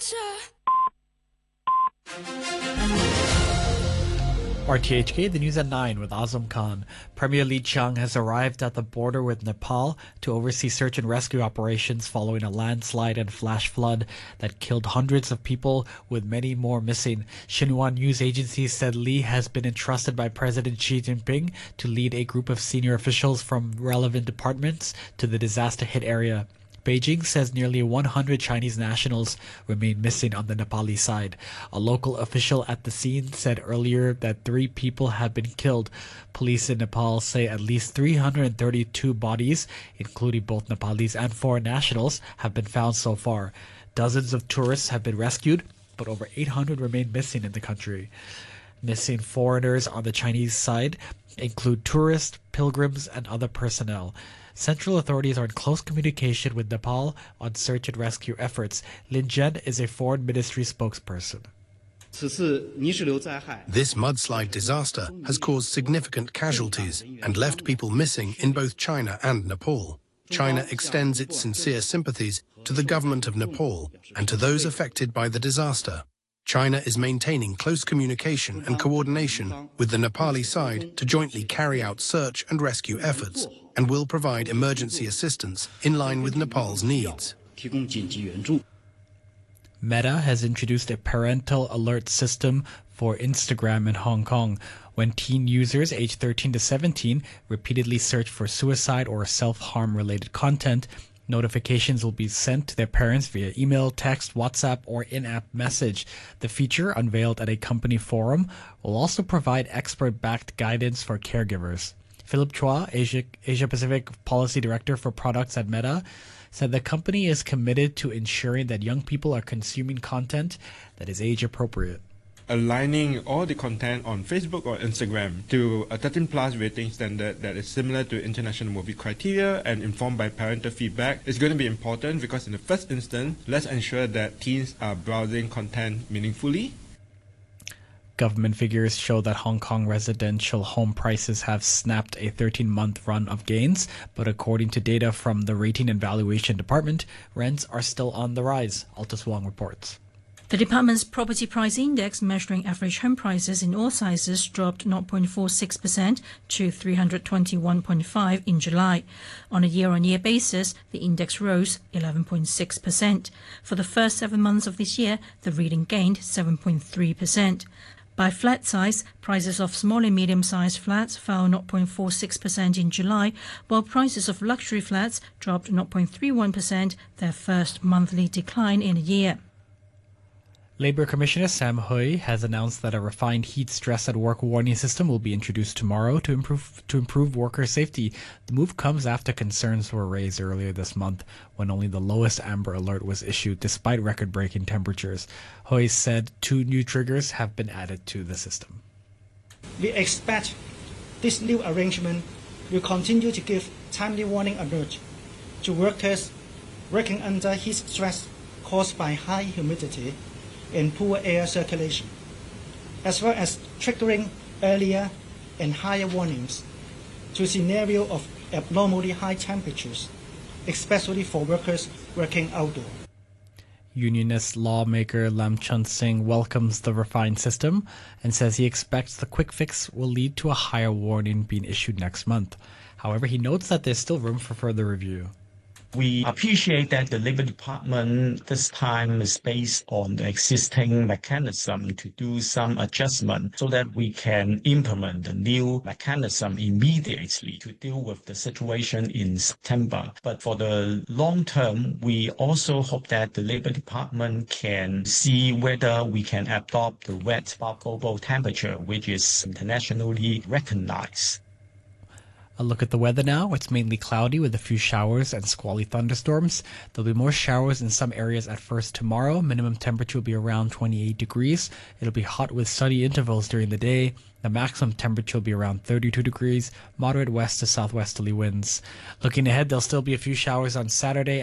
RTHK, the news at 9 with Azam Khan. Premier Li Qiang has arrived at the border with Nepal to oversee search and rescue operations following a landslide and flash flood that killed hundreds of people, with many more missing. Xinhua news agency said Li has been entrusted by President Xi Jinping to lead a group of senior officials from relevant departments to the disaster-hit area. Beijing says nearly 100 Chinese nationals remain missing on the Nepali side. A local official at the scene said earlier that 3 people have been killed. Police in Nepal say at least 332 bodies, including both Nepalese and foreign nationals, have been found so far. Dozens of tourists have been rescued, but over 800 remain missing in the country. Missing foreigners on the Chinese side include tourists, pilgrims, and other personnel. Central authorities are in close communication with Nepal on search and rescue efforts. Lin Zhen is a foreign ministry spokesperson. This mudslide disaster has caused significant casualties and left people missing in both China and Nepal. China extends its sincere sympathies to the government of Nepal and to those affected by the disaster. China is maintaining close communication and coordination with the Nepali side to jointly carry out search and rescue efforts, and will provide emergency assistance in line with Nepal's needs. Meta has introduced a parental alert system for Instagram in Hong Kong. When teen users aged 13 to 17 repeatedly search for suicide or self-harm related content, notifications will be sent to their parents via email, text, WhatsApp, or in-app message. The feature, unveiled at a company forum, will also provide expert-backed guidance for caregivers. Philip Chua, Asia-Pacific Policy Director for Products at Meta, said the company is committed to ensuring that young people are consuming content that is age-appropriate. Aligning all the content on Facebook or Instagram to a 13+ rating standard that is similar to international movie criteria and informed by parental feedback is going to be important, because in the first instance, let's ensure that teens are browsing content meaningfully. Government figures show that Hong Kong residential home prices have snapped a 13-month run of gains, but according to data from the Rating and Valuation Department, rents are still on the rise. Altus Wong reports. The department's property price index, measuring average home prices in all sizes, dropped 0.46% to 321.5 in July. On a year-on-year basis, the index rose 11.6%. For the first 7 months of this year, the reading gained 7.3%. By flat size, prices of small and medium-sized flats fell 0.46% in July, while prices of luxury flats dropped 0.31%, their first monthly decline in a year. Labour Commissioner Sam Hui has announced that a refined heat stress at work warning system will be introduced tomorrow to improve worker safety. The move comes after concerns were raised earlier this month when only the lowest amber alert was issued despite record-breaking temperatures. Hui said 2 new triggers have been added to the system. We expect this new arrangement will continue to give timely warning alert to workers working under heat stress caused by high humidity and poor air circulation, as well as triggering earlier and higher warnings to a scenario of abnormally high temperatures, especially for workers working outdoors. Unionist lawmaker Lam Chun Sing welcomes the refined system and says he expects the quick fix will lead to a higher warning being issued next month. However, he notes that there's still room for further review. We appreciate that the Labour Department this time is based on the existing mechanism to do some adjustment so that we can implement the new mechanism immediately to deal with the situation in September. But for the long term, we also hope that the Labour Department can see whether we can adopt the wet bulb global temperature, which is internationally recognized. A look at the weather now. It's mainly cloudy with a few showers and squally thunderstorms. There'll be more showers in some areas at first tomorrow. Minimum temperature will be around 28 degrees. It'll be hot with sunny intervals during the day. The maximum temperature will be around 32 degrees. Moderate west to southwesterly winds. Looking ahead, there'll still be a few showers on Saturday